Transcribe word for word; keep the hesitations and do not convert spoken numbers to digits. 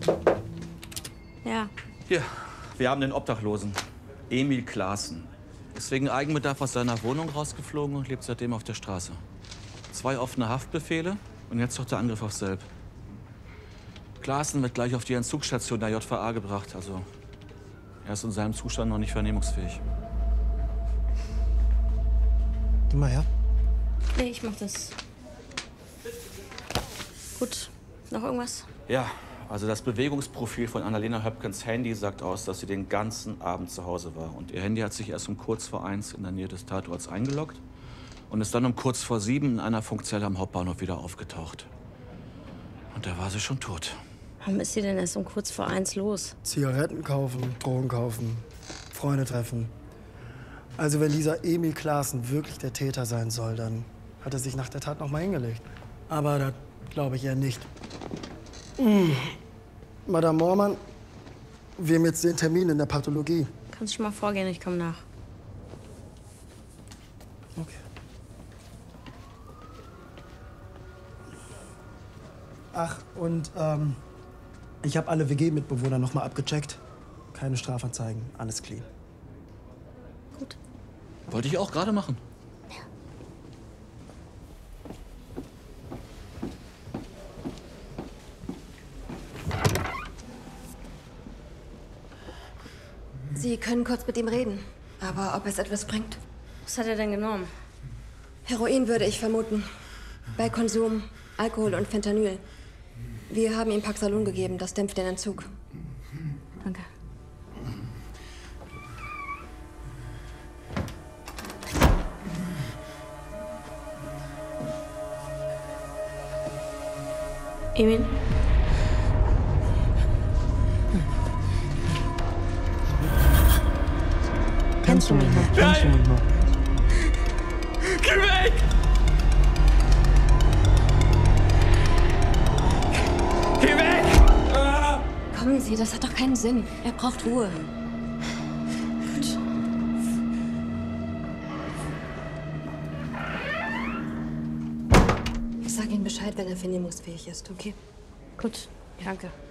Ja. Hier, wir haben den Obdachlosen. Emil Klaassen. Ist wegen Eigenbedarf aus seiner Wohnung rausgeflogen und lebt seitdem auf der Straße. Zwei offene Haftbefehle und jetzt noch der Angriff auf Selb. Klaassen wird gleich auf die Entzugsstation der J V A gebracht. Also, er ist in seinem Zustand noch nicht vernehmungsfähig. Geh mal her. Nee, ich mach das. Gut. Noch irgendwas? Ja, also das Bewegungsprofil von Annalena Höpkens Handy sagt aus, dass sie den ganzen Abend zu Hause war. Und ihr Handy hat sich erst um kurz vor eins in der Nähe des Tatorts eingeloggt und ist dann um kurz vor sieben in einer Funkzelle am Hauptbahnhof wieder aufgetaucht. Und da war sie schon tot. Warum ist sie denn erst um kurz vor eins los? Zigaretten kaufen, Drogen kaufen, Freunde treffen. Also wenn dieser Emil Klaassen wirklich der Täter sein soll, dann hat er sich nach der Tat noch mal hingelegt. Aber das glaube ich eher nicht. Mmh. Madame Moormann, wir haben jetzt den Termin in der Pathologie. Kannst schon mal vorgehen, ich komme nach. Okay. Ach, und ähm, ich habe alle W G-Mitbewohner noch mal abgecheckt. Keine Strafanzeigen, alles clean. Gut. Wollte ich auch gerade machen. Sie können kurz mit ihm reden. Aber ob es etwas bringt? Was hat er denn genommen? Heroin würde ich vermuten. Bei Konsum, Alkohol und Fentanyl. Wir haben ihm Paxalon gegeben, das dämpft den Entzug. Danke. Emil? Kennst du mich noch? Kennst du mich noch? Geh weg! Geh weg! Ah! Kommen Sie, das hat doch keinen Sinn. Er braucht Ruhe. Gut. Ich sage Ihnen Bescheid, wenn er vernehmungsfähig ist, okay? Gut, danke.